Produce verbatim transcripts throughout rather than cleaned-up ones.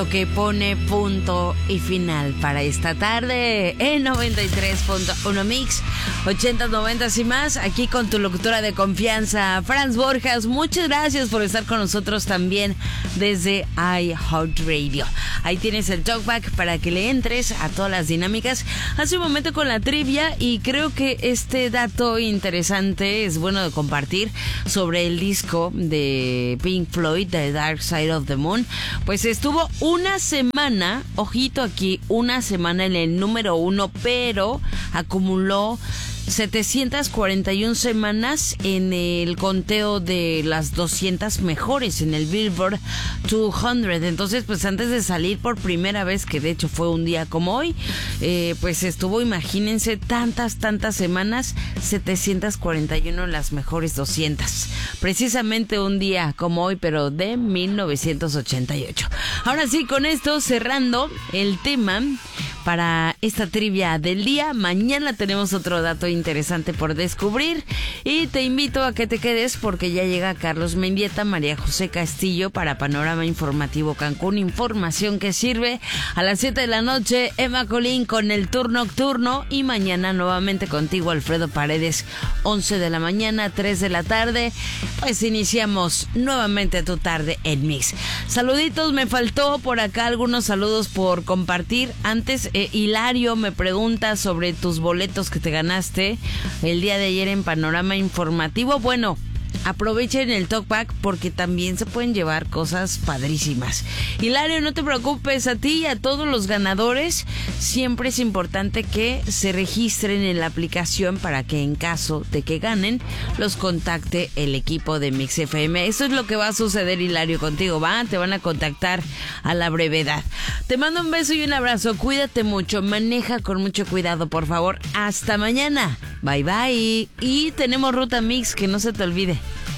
Que pone punto y final para esta tarde en noventa y tres punto uno Mix, ochenta, noventa y más, aquí con tu locutora de confianza, Franz Borjas. Muchas gracias por estar con nosotros también desde iHeartRadio. Ahí tienes el talkback para que le entres a todas las dinámicas. Hace un momento con la trivia, y creo que este dato interesante es bueno de compartir sobre el disco de Pink Floyd, The Dark Side of the Moon. Pues estuvo una semana, ojito aquí, una semana en el número uno, pero acumuló setecientas cuarenta y una semanas en el conteo de las doscientas mejores en el Billboard doscientos. Entonces, pues antes de salir por primera vez, que de hecho fue un día como hoy, eh, pues estuvo, imagínense, tantas, tantas semanas, setecientas cuarenta y uno en las mejores doscientas. Precisamente un día como hoy, pero de mil novecientos ochenta y ocho. Ahora sí, con esto cerrando el tema para esta trivia del día. Mañana tenemos otro dato interesante por descubrir y te invito a que te quedes porque ya llega Carlos Mendieta, María José Castillo para Panorama Informativo Cancún, información que sirve. A las siete de la noche, Emma Colín con el turno nocturno, y mañana nuevamente contigo, Alfredo Paredes, once de la mañana, tres de la tarde. Pues iniciamos nuevamente tu tarde en Mix. Saluditos, me faltó por acá algunos saludos por compartir. Antes, eh, Hilario me pregunta sobre tus boletos que te ganaste el día de ayer en Panorama Informativo. Bueno, aprovechen el talkback porque también se pueden llevar cosas padrísimas. Hilario, no te preocupes, a ti y a todos los ganadores siempre es importante que se registren en la aplicación para que en caso de que ganen los contacte el equipo de Mix F M. Eso es lo que va a suceder, Hilario, contigo, ¿va? Te van a contactar a la brevedad. Te mando un beso y un abrazo, cuídate mucho, maneja con mucho cuidado, por favor. Hasta mañana, bye bye. Y tenemos Ruta Mix, que no se te olvide.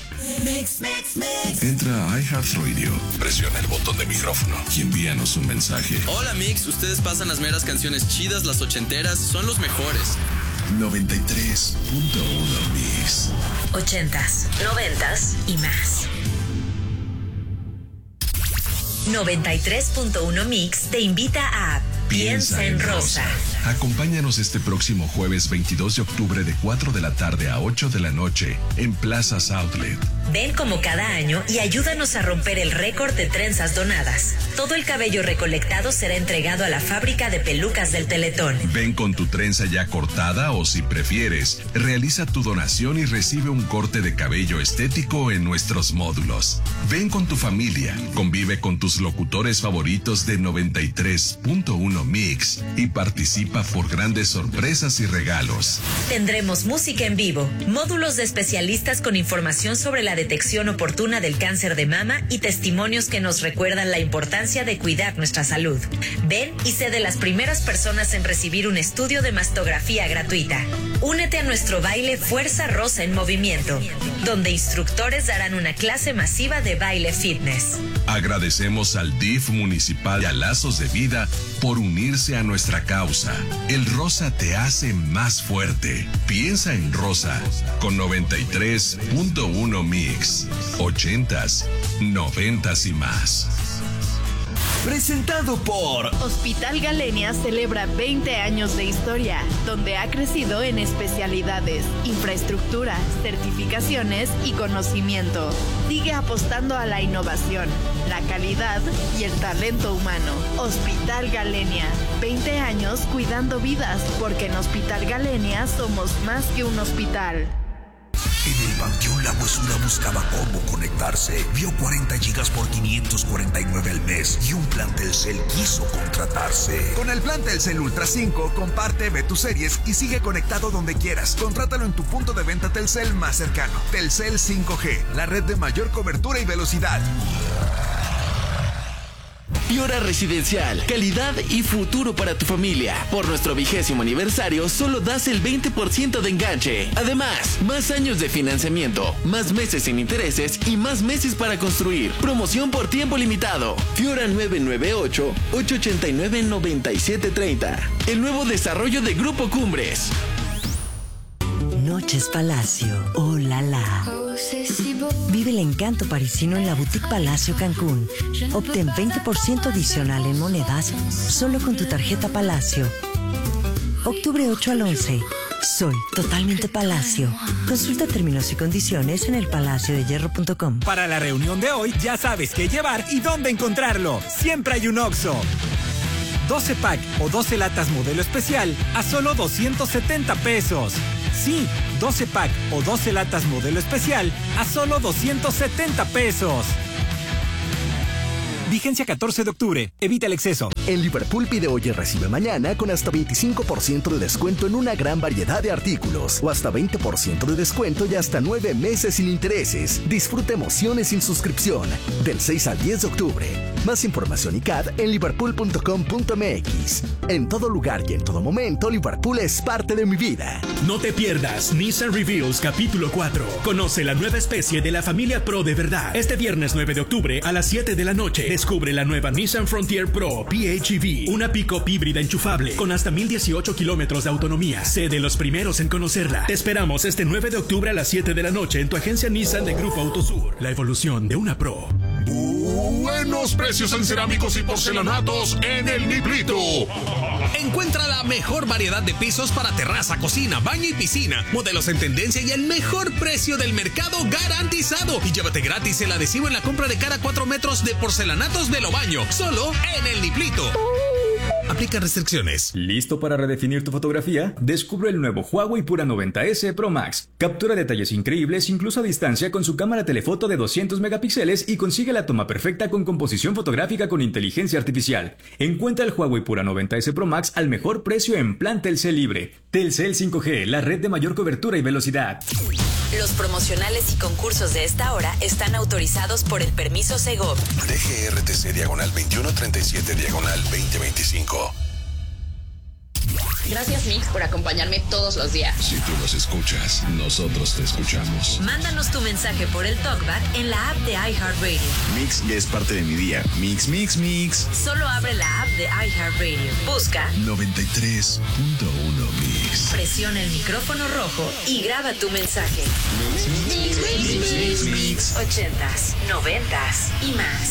Mix, mix, mix. Entra a iHeartRadio, presiona el botón de micrófono y envíanos un mensaje. Hola Mix, ustedes pasan las meras canciones chidas, las ochenteras, son los mejores. noventa y tres punto uno Mix. Ochentas, noventas y más. noventa y tres punto uno Mix te invita a Piensa en Rosa. Acompáñanos este próximo jueves veintidós de octubre de cuatro de la tarde a ocho de la noche en Plazas Outlet. Ven como cada año y ayúdanos a romper el récord de trenzas donadas. Todo el cabello recolectado será entregado a la fábrica de pelucas del Teletón. Ven con tu trenza ya cortada o, si prefieres, realiza tu donación y recibe un corte de cabello estético en nuestros módulos. Ven con tu familia, convive con tus locutores favoritos de noventa y tres punto uno Mix y participa por grandes sorpresas y regalos. Tendremos música en vivo, módulos de especialistas con información sobre la detección oportuna del cáncer de mama y testimonios que nos recuerdan la importancia de cuidar nuestra salud. Ven y sé de las primeras personas en recibir un estudio de mastografía gratuita. Únete a nuestro baile Fuerza Rosa en Movimiento, donde instructores darán una clase masiva de baile fitness. Agradecemos al D I F municipal y a Lazos de Vida por unirse a nuestra causa. El rosa te hace más fuerte. Piensa en Rosa con noventa y tres punto uno Mix. Ochentas, noventas y más. Presentado por Hospital Galenia celebra veinte años de historia, donde ha crecido en especialidades, infraestructura, certificaciones y conocimiento. Sigue apostando a la innovación, la calidad y el talento humano. Hospital Galenia, veinte años cuidando vidas, porque en Hospital Galenia somos más que un hospital. En el Panteón La Huesura buscaba cómo conectarse. Vio cuarenta gigas por quinientos cuarenta y nueve al mes y un plan Telcel quiso contratarse. Con el plan Telcel Ultra cinco, comparte, ve tus series y sigue conectado donde quieras. Contrátalo en tu punto de venta Telcel más cercano. Telcel cinco G, la red de mayor cobertura y velocidad. Fiora Residencial, calidad y futuro para tu familia. Por nuestro vigésimo aniversario, solo das el veinte por ciento de enganche. Además, más años de financiamiento, más meses sin intereses y más meses para construir. Promoción por tiempo limitado. Fiora nueve nueve ocho, ocho ocho nueve, nueve siete tres cero. El nuevo desarrollo de Grupo Cumbres. Noches Palacio, oh la la. Vive el encanto parisino en la Boutique Palacio Cancún. Obtén veinte por ciento adicional en monedas solo con tu tarjeta Palacio. Octubre ocho al once. Soy totalmente Palacio. Consulta términos y condiciones en el palacio de hierro punto com. Para la reunión de hoy ya sabes qué llevar y dónde encontrarlo. Siempre hay un Oxxo. doce pack o doce latas modelo especial a solo doscientos setenta pesos. Sí, doce pack o doce latas modelo especial a solo doscientos setenta pesos. Vigencia catorce de octubre. Evita el exceso. En Liverpool pide hoy y recibe mañana con hasta veinticinco por ciento de descuento en una gran variedad de artículos o hasta veinte por ciento de descuento y hasta nueve meses sin intereses. Disfruta emociones sin suscripción. Del seis al diez de octubre. Más información y C A D en liverpool punto com punto m x. En todo lugar y en todo momento, Liverpool es parte de mi vida. No te pierdas Nissan Reveals capítulo cuatro. Conoce la nueva especie de la familia Pro de verdad. Este viernes nueve de octubre a las siete de la noche. Descubre la nueva Nissan Frontier Pro P H E V, una pick-up híbrida enchufable con hasta mil dieciocho kilómetros de autonomía. Sé de los primeros en conocerla. Te esperamos este nueve de octubre a las siete de la noche en tu agencia Nissan de Grupo Autosur. La evolución de una Pro. Buenos precios en cerámicos y porcelanatos en El Niblito. Encuentra la mejor variedad de pisos para terraza, cocina, baño y piscina. Modelos en tendencia y el mejor precio del mercado garantizado. Y llévate gratis el adhesivo en la compra de cada cuatro metros de porcelanatos de Lobaño. Solo en El Niblito. Aplica restricciones. ¿Listo para redefinir tu fotografía? Descubre el nuevo Huawei Pura noventa ese Pro Max. Captura detalles increíbles incluso a distancia con su cámara telefoto de doscientos megapíxeles y consigue la toma perfecta con composición fotográfica con inteligencia artificial. Encuentra el Huawei Pura noventa ese Pro Max al mejor precio en plan Telcel Libre. Telcel cinco G, la red de mayor cobertura y velocidad. Los promocionales y concursos de esta hora están autorizados por el permiso Segov. D G R T C diagonal veintiuno treinta y siete diagonal veinte veinticinco. Gracias, Mix, por acompañarme todos los días. Si tú nos escuchas, nosotros te escuchamos. Mándanos tu mensaje por el TalkBack en la app de iHeartRadio. Mix ya es parte de mi día. Mix, mix, mix. Solo abre la app de iHeartRadio. Busca noventa y tres punto uno Mix. Presiona el micrófono rojo y graba tu mensaje. Mix, mix, mix, mix, mix, mix. Ochentas, noventas y más.